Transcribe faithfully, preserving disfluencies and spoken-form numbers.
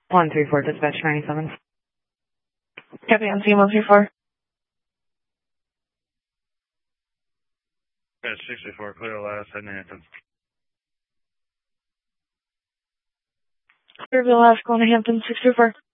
one three four, dispatch ninety-seven. Copy on C one three four. Dispatch sixty-four, clear last, heading to Hampton. Clear the last, going to Hampton, six two four.